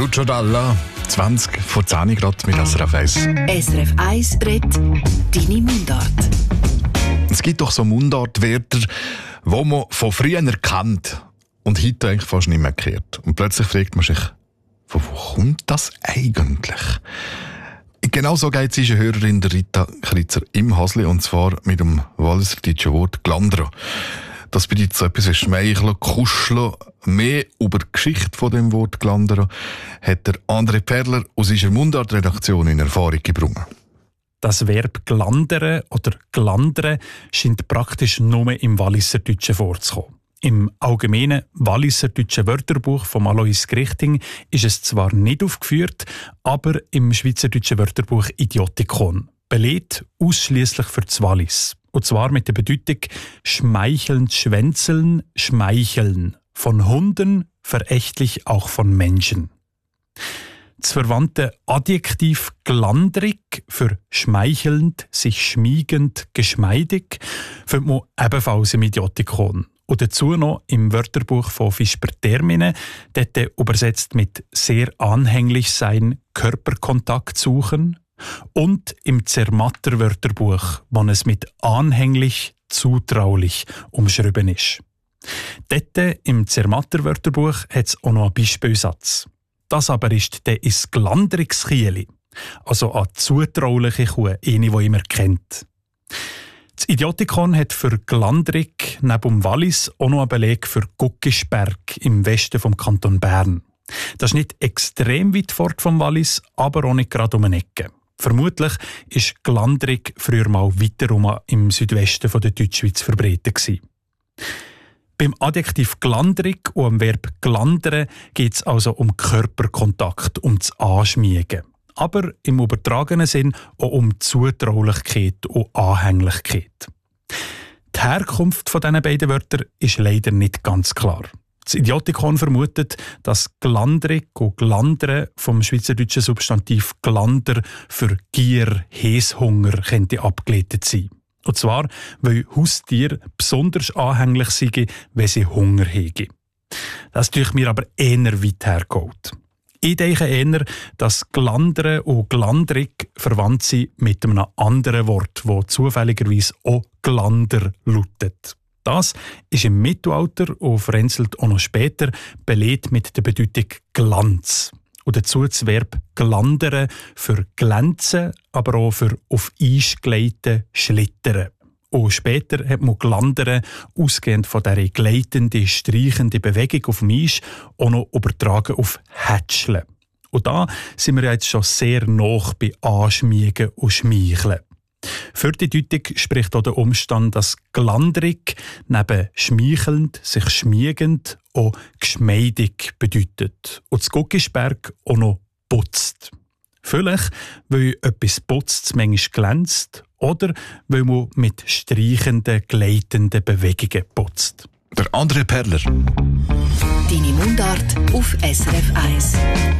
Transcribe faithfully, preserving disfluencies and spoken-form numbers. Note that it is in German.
Lucio Dalla, zwanzig vor zehn Grad mit S R F eins. S R F eins redet deine Mundart. Es gibt doch so Mundartwörter, die man von früher kennt und heute eigentlich fast nicht mehr kennt. Und plötzlich fragt man sich, von wo kommt das eigentlich? Genau so geht es unsere Hörerin der Rita Kritzer im Hasli, und zwar mit dem walliserdeutschen Wort «glandra». Das bedeutet so etwas wie schmeicheln, kuscheln. Mehr über die Geschichte von dem Wort «glandra» hat der André Perler aus unserer Mundart-Redaktion in Erfahrung gebracht. Das Verb «glandere» oder «glandre» scheint praktisch nur im Walliserdeutschen vorzukommen. Im allgemeinen Walliserdeutschen Wörterbuch von Alois Grichting ist es zwar nicht aufgeführt, aber im Schweizerdeutschen Wörterbuch Idiotikon, belegt ausschließlich für das Wallis. Und zwar mit der Bedeutung schmeichelnd schwänzeln, schmeicheln. Von Hunden, verächtlich auch von Menschen. Das verwandte Adjektiv glandrig für schmeichelnd, sich schmiegend, geschmeidig findet man ebenfalls im Idiotikon. Und dazu noch im Wörterbuch von Fisper Termine, dort übersetzt mit sehr anhänglich sein, Körperkontakt suchen. Und im Zermatter Wörterbuch, wo es mit anhänglich, zutraulich umschrieben ist. Dort im Zermatter Wörterbuch hat es auch noch einen Beispielsatz. Das aber ist der is glandrigs Chieli, also eine zutrauliche Kuh, eine, die immer kennt. Das Idiotikon hat für glandrig neben dem Wallis auch noch einen Beleg für Guckisberg im Westen vom Kanton Bern. Das ist nicht extrem weit fort vom Wallis, aber auch nicht gerade um eine Ecke. Vermutlich war glandrig früher mal weiter im Südwesten der Deutschschweiz verbreitet gewesen. Beim Adjektiv glandrig und am Verb glandere geht es also um Körperkontakt, um das Anschmiegen. Aber im übertragenen Sinn auch um Zutraulichkeit und Anhänglichkeit. Die Herkunft von diesen beiden Wörtern ist leider nicht ganz klar. Das Idiotikon vermutet, dass glandrig und glandere vom schweizerdeutschen Substantiv glander für Gier, Häshunger könnte abgeleitet sein. Und zwar, weil Haustiere besonders anhänglich sind, wenn sie Hunger haben. Das tue mir aber eher weit hergeholt. Ich denke eher, dass glandere und glandrig verwandt sind mit einem anderen Wort, das zufälligerweise auch glander lautet. Das ist im Mittelalter und vereinzelt auch noch später belegt mit der Bedeutung Glanz. Und dazu das Verb glandere für glänzen, aber auch für auf Eis gleiten, schlittern. Und später hat man glandere, ausgehend von dieser gleitenden, streichenden Bewegung auf dem Eis, auch noch übertragen auf Hätscheln. Und da sind wir jetzt schon sehr nah bei Anschmiegen und Schmeicheln. Für die Deutung spricht auch der Umstand, dass glandrig neben schmeichelnd, sich schmiegend auch geschmeidig bedeutet. Und das Guckisberg auch noch putzt. Vielleicht, weil etwas putzt, manchmal glänzt, oder weil man mit streichenden, gleitenden Bewegungen putzt. Der André Perler. Deine Mundart auf S R F eins.